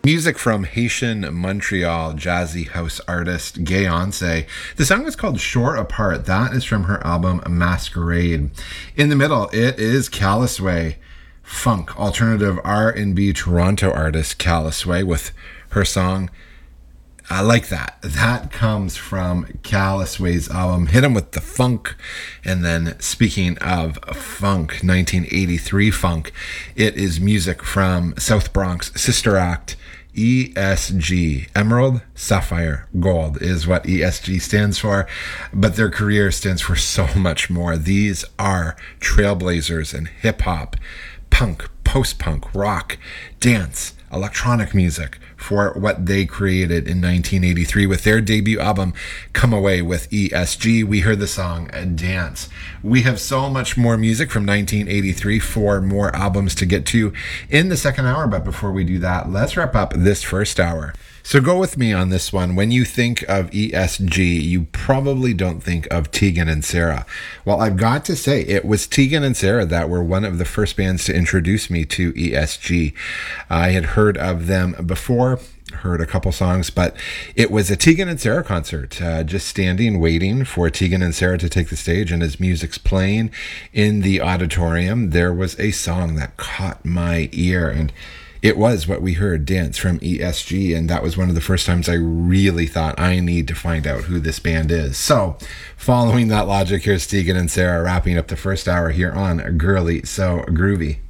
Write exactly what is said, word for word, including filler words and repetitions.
Music from Haitian Montreal jazzy house artist Gayonce. The song is called Shore Apart. That is from her album Masquerade. In the middle, it is Callisway, funk, alternative R and B Toronto artist Callisway with her song I Like That. That comes from Callisway's album Hit 'Em With the Funk. And then speaking of funk, nineteen eighty-three funk, it is music from South Bronx Sister Act. E S G, Emerald, Sapphire, Gold is what E S G stands for, but their career stands for so much more. These are trailblazers in hip-hop, punk, post-punk, rock, dance, electronic music for what they created in nineteen eighty-three with their debut album Come Away with E S G. We heard the song Dance. We have so much more music from nineteen eighty-three, four more albums to get to in the second hour, but before we do that, let's wrap up this first hour. So go with me on this one. When you think of E S G, you probably don't think of Tegan and Sara. Well, I've got to say, it was Tegan and Sara that were one of the first bands to introduce me to E S G. I had heard of them before, heard a couple songs, but it was a Tegan and Sara concert, uh, just standing, waiting for Tegan and Sara to take the stage, and as music's playing in the auditorium, there was a song that caught my ear, and it was what we heard, Dance, from E S G, and that was one of the first times I really thought I need to find out who this band is. So, following that logic, here's Tegan and Sara wrapping up the first hour here on Girly So Groovy.